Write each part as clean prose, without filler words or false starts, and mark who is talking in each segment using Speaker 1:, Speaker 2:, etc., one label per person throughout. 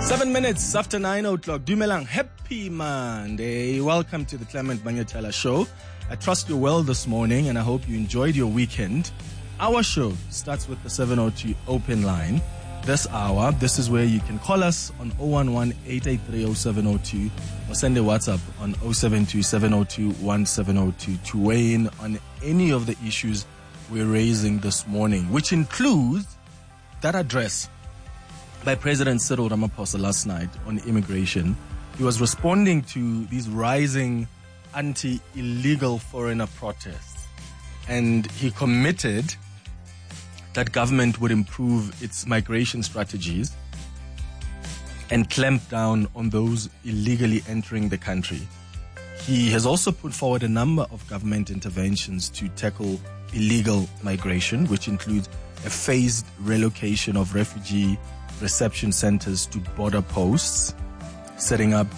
Speaker 1: 7 minutes after 9 o'clock. Dumelang, happy Monday. Welcome to the Clement Manyatela Show. I trust you're well this morning and I hope you enjoyed your weekend. Our show starts with the 702 open line. This hour, this is where you can call us on 011-883-0702 or send a WhatsApp on 072-702-1702 to weigh in on any of the issues we're raising this morning, which includes that address by President Cyril Ramaphosa last night on immigration. He was responding to these rising anti-illegal foreigner protests, and he committed that government would improve its migration strategies and clamp down on those illegally entering the country. He has also put forward a number of government interventions to tackle illegal migration, which includes a phased relocation of refugee reception centers to border posts, setting up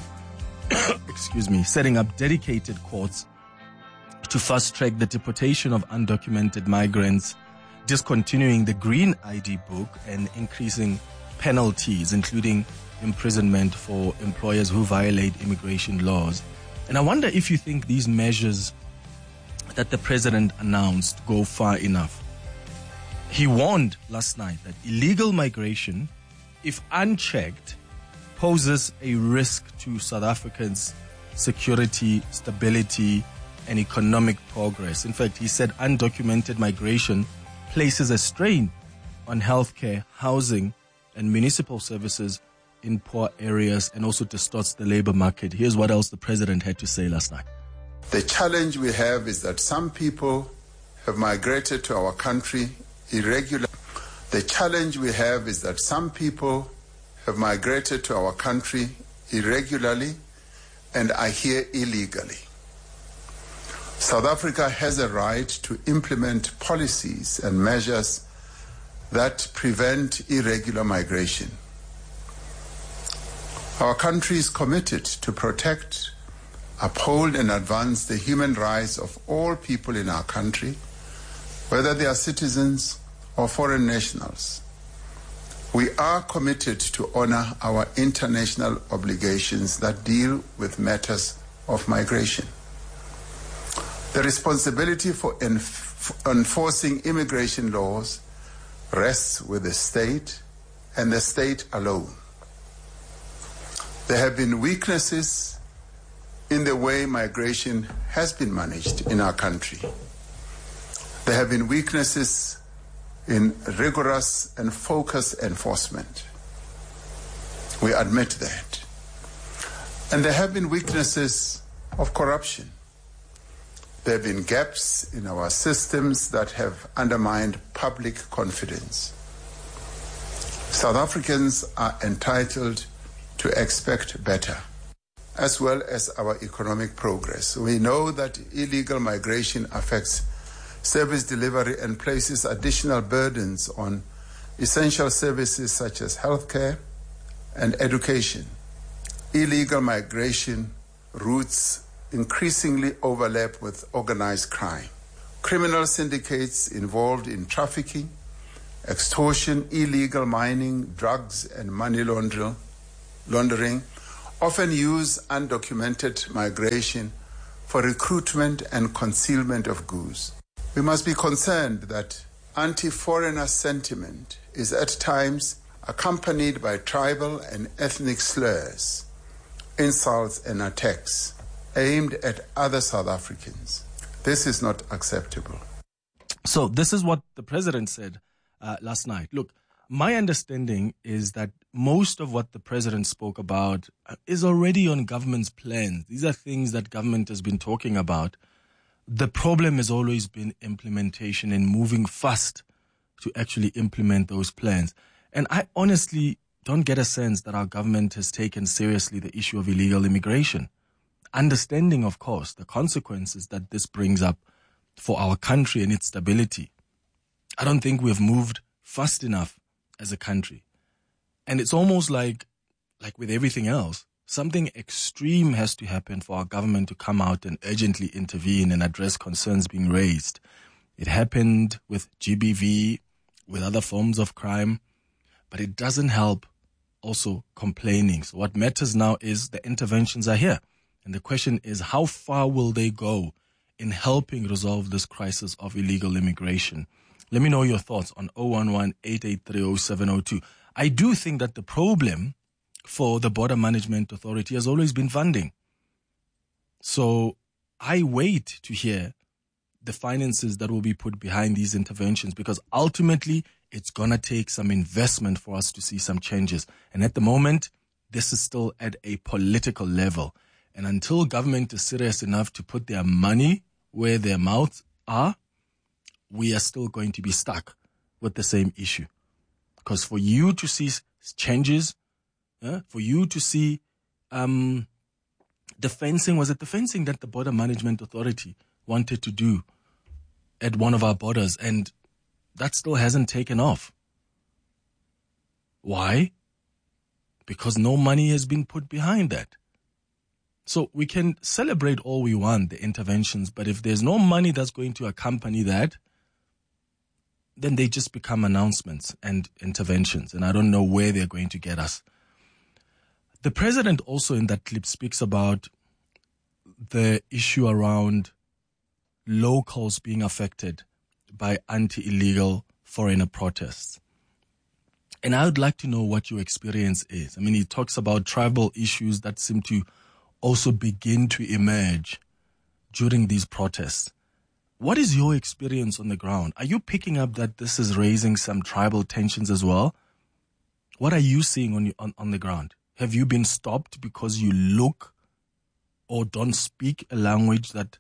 Speaker 1: dedicated courts to fast-track the deportation of undocumented migrants, discontinuing the Green ID book and increasing penalties, including imprisonment for employers who violate immigration laws. And I wonder if you think these measures that the president announced go far enough. He warned last night that illegal migration, if unchecked, poses a risk to South Africans' security, stability, and economic progress. In fact, he said undocumented migration places a strain on healthcare, housing, and municipal services in poor areas and also distorts the labor market. Here's what else the president had to say last night.
Speaker 2: The challenge we have is that some people have migrated to our country irregularly. The challenge we have is that some people have migrated to our country irregularly and are here illegally. South Africa has a right to implement policies and measures that prevent irregular migration. Our country is committed to protect, uphold, and advance the human rights of all people in our country, whether they are citizens or foreign nationals. We are committed to honor our international obligations that deal with matters of migration. The responsibility for enforcing immigration laws rests with the state and the state alone. There have been weaknesses in the way migration has been managed in our country. There have been weaknesses in rigorous and focused enforcement. We admit that. And there have been weaknesses of corruption. There have been gaps in our systems that have undermined public confidence. South Africans are entitled to expect better, as well as our economic progress. We know that illegal migration affects service delivery and places additional burdens on essential services such as healthcare and education. Illegal migration routes increasingly overlap with organized crime. Criminal syndicates involved in trafficking, extortion, illegal mining, drugs, and money laundering often use undocumented migration for recruitment and concealment of goods. We must be concerned that anti-foreigner sentiment is at times accompanied by tribal and ethnic slurs, insults, and attacks aimed at other South Africans. This is not acceptable.
Speaker 1: So this is what the president said last night. Look, my understanding is that most of what the president spoke about is already on government's plans. These are things that government has been talking about. The problem has always been implementation and moving fast to actually implement those plans. And I honestly don't get a sense that our government has taken seriously the issue of illegal immigration. Understanding, of course, the consequences that this brings up for our country and its stability. I don't think we've moved fast enough as a country. And it's almost like with everything else, something extreme has to happen for our government to come out and urgently intervene and address concerns being raised. It happened with GBV, with other forms of crime, but it doesn't help also complaining. So what matters now is the interventions are here. And the question is, how far will they go in helping resolve this crisis of illegal immigration? Let me know your thoughts on 011-883-0702. I do think that the problem for the Border Management Authority has always been funding. So I wait to hear the finances that will be put behind these interventions, because ultimately it's going to take some investment for us to see some changes. And at the moment, this is still at a political level. And until government is serious enough to put their money where their mouths are, we are still going to be stuck with the same issue. Because for you to see changes, for you to see the fencing, was it the fencing that the Border Management Authority wanted to do at one of our borders, and that still hasn't taken off. Why? Because no money has been put behind that. So we can celebrate all we want, the interventions, but if there's no money that's going to accompany that, then they just become announcements and interventions, and I don't know where they're going to get us. The president also in that clip speaks about the issue around locals being affected by anti-illegal foreigner protests. And I would like to know what your experience is. I mean, he talks about tribal issues that seem to also begin to emerge during these protests. What is your experience on the ground? Are you picking up that this is raising some tribal tensions as well? What are you seeing on the ground? Have you been stopped because you look or don't speak a language that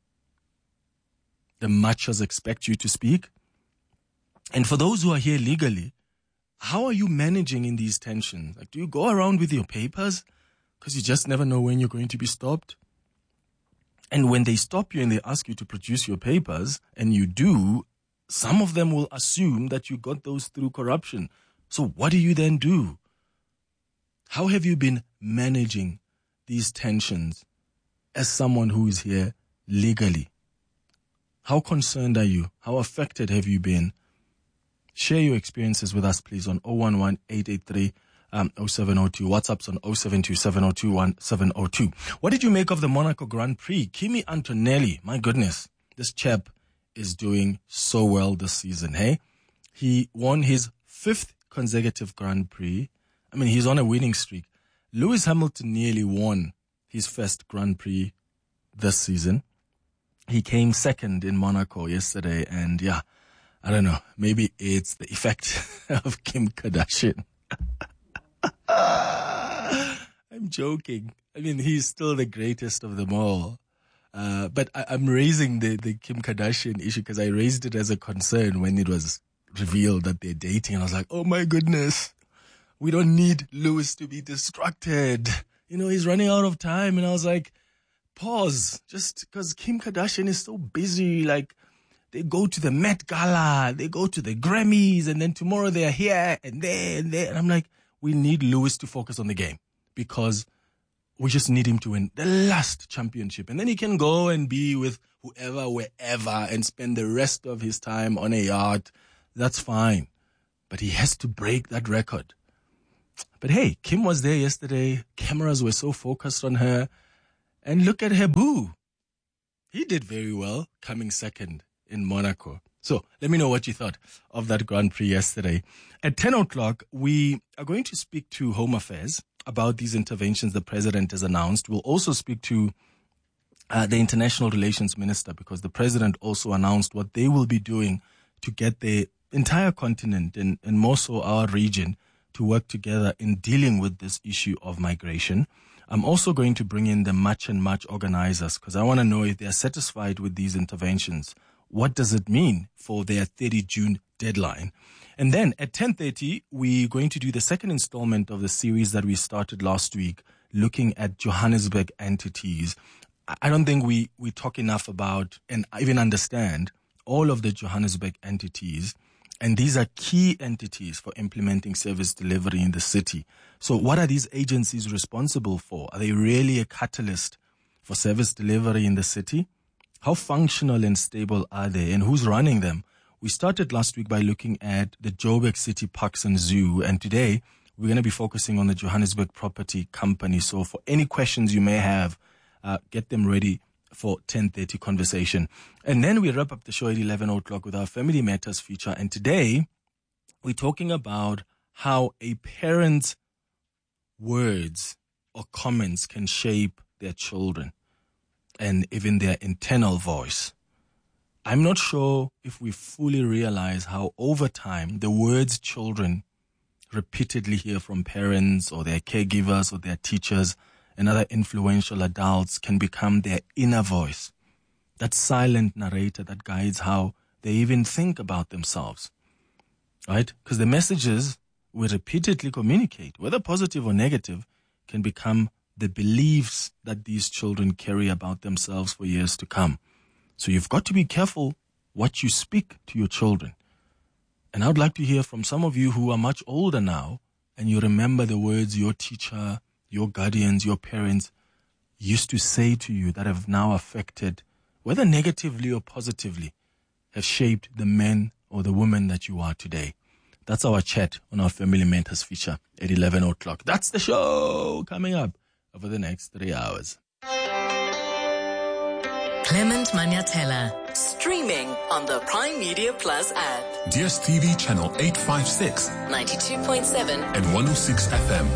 Speaker 1: the machos expect you to speak? And for those who are here legally, how are you managing in these tensions? Like, do you go around with your papers? Because you just never know when you're going to be stopped. And when they stop you and they ask you to produce your papers, and you do, some of them will assume that you got those through corruption. So what do you then do? How have you been managing these tensions as someone who is here legally? How concerned are you? How affected have you been? Share your experiences with us, please, on 011-883-0702. WhatsApp's on 0727021702. What did you make of the Monaco Grand Prix? Kimi Antonelli, my goodness, this chap is doing so well this season, hey? He won his 5th consecutive Grand Prix. I mean, he's on a winning streak. Lewis Hamilton nearly won his first Grand Prix this season. He came second in Monaco yesterday, and yeah, I don't know, maybe it's the effect of Kim Kardashian. I'm joking. I mean, he's still the greatest of them all. But I'm raising the Kim Kardashian issue because I raised it as a concern when it was revealed that they're dating. And I was like, oh my goodness, we don't need Lewis to be distracted. You know, he's running out of time. And I was like, pause, just because Kim Kardashian is so busy. Like, they go to the Met Gala, they go to the Grammys, and then tomorrow they're here and there and there. And I'm like, we need Lewis to focus on the game because we just need him to win the last championship. And then he can go and be with whoever, wherever, and spend the rest of his time on a yacht. That's fine. But he has to break that record. But hey, Kim was there yesterday. Cameras were so focused on her. And look at her boo. He did very well, coming second in Monaco. So let me know what you thought of that Grand Prix yesterday. At 10 o'clock, we are going to speak to Home Affairs about these interventions the president has announced. We'll also speak to the International Relations Minister, because the president also announced what they will be doing to get the entire continent and more so our region to work together in dealing with this issue of migration. I'm also going to bring in the Match and Match organizers because I want to know if they are satisfied with these interventions. What does it mean for their 30 June deadline? And then at 10:30, we're going to do the second installment of the series that we started last week, looking at Johannesburg entities. I don't think we talk enough about and even understand all of the Johannesburg entities. And these are key entities for implementing service delivery in the city. So what are these agencies responsible for? Are they really a catalyst for service delivery in the city? How functional and stable are they, and who's running them? We started last week by looking at the Joburg City Parks and Zoo, and today we're going to be focusing on the Johannesburg Property Company. So for any questions you may have, get them ready for 10:30 conversation. And then we wrap up the show at 11 o'clock with our Family Matters feature. And today we're talking about how a parent's words or comments can shape their children and even their internal voice. I'm not sure if we fully realize how over time the words children repeatedly hear from parents or their caregivers or their teachers and other influential adults can become their inner voice, that silent narrator that guides how they even think about themselves, right? Because the messages we repeatedly communicate, whether positive or negative, can become the beliefs that these children carry about themselves for years to come. So you've got to be careful what you speak to your children. And I would like to hear from some of you who are much older now and you remember the words your teacher, your guardians, your parents used to say to you that have now affected, whether negatively or positively, have shaped the men or the women that you are today. That's our chat on our Family Matters feature at 11 o'clock. That's the show coming up over the next 3 hours.
Speaker 3: Clement Manyathela, streaming on the Prime Media Plus app.
Speaker 4: DSTV channel 856,
Speaker 3: 92.7
Speaker 4: and 106 FM.